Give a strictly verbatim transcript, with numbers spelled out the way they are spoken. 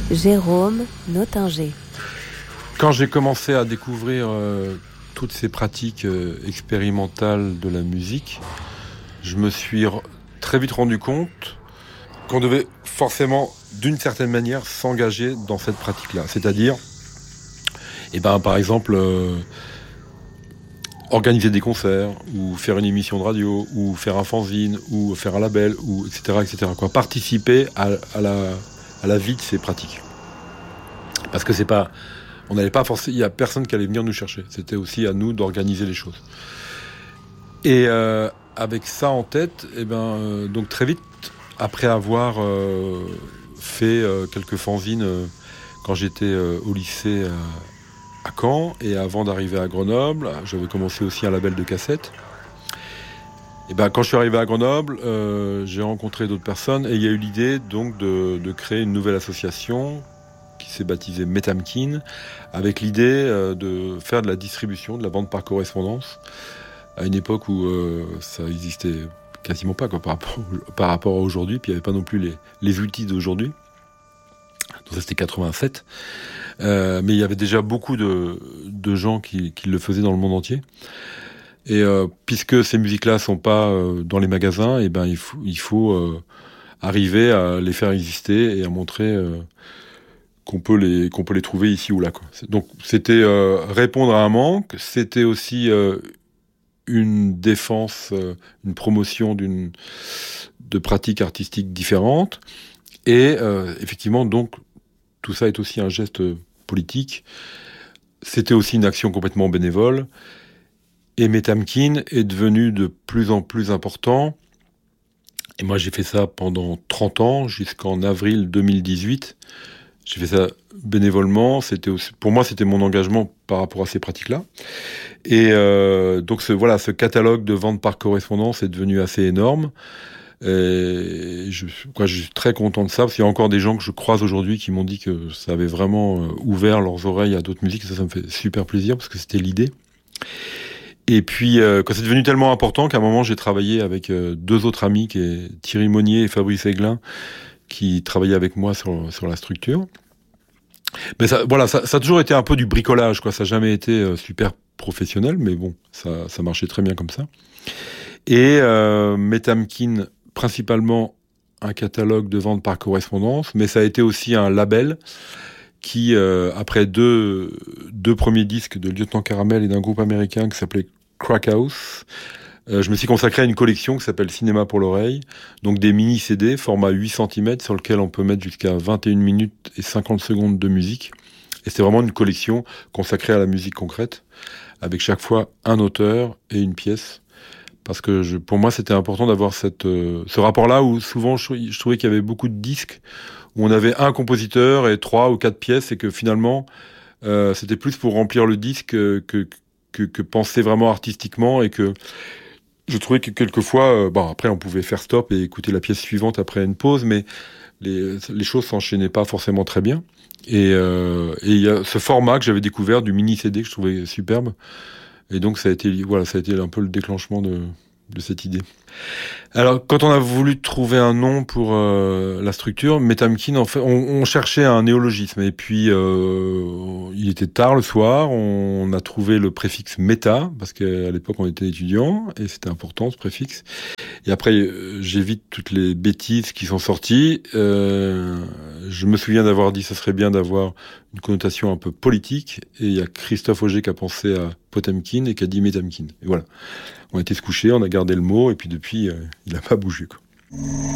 Jérôme Nottinger. Quand j'ai commencé à découvrir euh, toutes ces pratiques euh, expérimentales de la musique, je me suis r- très vite rendu compte qu'on devait forcément, d'une certaine manière, s'engager dans cette pratique-là. C'est-à-dire, eh ben, par exemple, euh, organiser des concerts, ou faire une émission de radio, ou faire un fanzine, ou faire un label, ou et cetera, et cetera, quoi. Participer à, à, la, à la vie de ces pratiques. Parce que c'est pas... On n'allait pas forcément, il y a personne qui allait venir nous chercher. C'était aussi à nous d'organiser les choses. Et euh, avec ça en tête, eh ben, euh, donc très vite, après avoir euh, fait euh, quelques fanzines euh, quand j'étais euh, au lycée euh, à Caen et avant d'arriver à Grenoble, j'avais commencé aussi un label de cassettes. Et ben, quand je suis arrivé à Grenoble, euh, j'ai rencontré d'autres personnes et il y a eu l'idée donc de, de créer une nouvelle association qui s'est baptisée Metamkin, avec l'idée euh, de faire de la distribution, de la vente par correspondance, à une époque où euh, ça existait quasiment pas quoi, par, rapport, par rapport à aujourd'hui, puis il n'y avait pas non plus les, les outils d'aujourd'hui. Donc ça c'était quatre-vingt-sept. Euh, mais il y avait déjà beaucoup de, de gens qui, qui le faisaient dans le monde entier. Et euh, puisque ces musiques-là sont pas euh, dans les magasins, et ben il faut, il faut euh, arriver à les faire exister et à montrer... Euh, qu'on peut les qu'on peut les trouver ici ou là quoi. Donc c'était euh, répondre à un manque, c'était aussi euh, une défense, euh, une promotion d'une de pratiques artistiques différentes et euh, effectivement donc tout ça est aussi un geste politique. C'était aussi une action complètement bénévole et Metamkin est devenu de plus en plus important. Et moi j'ai fait ça pendant trente ans jusqu'en avril deux mille dix-huit. J'ai fait ça bénévolement. C'était aussi, pour moi, c'était mon engagement par rapport à ces pratiques-là. Et euh, donc, ce, voilà, ce catalogue de vente par correspondance est devenu assez énorme. Et je, quoi, je suis très content de ça, parce qu'il y a encore des gens que je croise aujourd'hui qui m'ont dit que ça avait vraiment ouvert leurs oreilles à d'autres musiques. Ça, ça me fait super plaisir, parce que c'était l'idée. Et puis, euh, quand c'est devenu tellement important qu'à un moment, j'ai travaillé avec euh, deux autres amis, qui est Thierry Monnier et Fabrice Aiglin, qui travaillait avec moi sur, sur la structure. Mais ça, voilà, ça, ça a toujours été un peu du bricolage, quoi. Ça n'a jamais été euh, super professionnel, mais bon, ça, ça marchait très bien comme ça. Et euh, Metamkin, principalement un catalogue de vente par correspondance, mais ça a été aussi un label qui, euh, après deux, deux premiers disques de Lieutenant Caramel et d'un groupe américain qui s'appelait Crack House, Euh, je me suis consacré à une collection qui s'appelle Cinéma pour l'oreille, donc des mini-C D, format huit centimètres, sur lequel on peut mettre jusqu'à vingt et une minutes et cinquante secondes de musique. Et c'est vraiment une collection consacrée à la musique concrète, avec chaque fois un auteur et une pièce. Parce que je, pour moi, c'était important d'avoir cette, euh, ce rapport-là où souvent je, je trouvais qu'il y avait beaucoup de disques, où on avait un compositeur et trois ou quatre pièces, et que finalement, euh, c'était plus pour remplir le disque que, que, que, que penser vraiment artistiquement, et que je trouvais que quelquefois, euh, bon, après on pouvait faire stop et écouter la pièce suivante après une pause, mais les, les choses s'enchaînaient pas forcément très bien. Et euh, et il y a ce format que j'avais découvert du mini-C D que je trouvais superbe. Et donc ça a été, voilà, ça a été un peu le déclenchement de, de cette idée. Alors, quand on a voulu trouver un nom pour euh, la structure, Metamkin, en fait, on, on cherchait un néologisme. Et puis, euh, il était tard le soir, on a trouvé le préfixe méta, parce qu'à l'époque, on était étudiants, et c'était important, ce préfixe. Et après, euh, j'évite toutes les bêtises qui sont sorties. Euh, je me souviens d'avoir dit, ça serait bien d'avoir une connotation un peu politique. Et il y a Christophe Auger qui a pensé à Potemkin et qui a dit Metamkin. Et voilà. On a été se coucher, on a gardé le mot, et puis depuis, euh, il n'a pas bougé, quoi.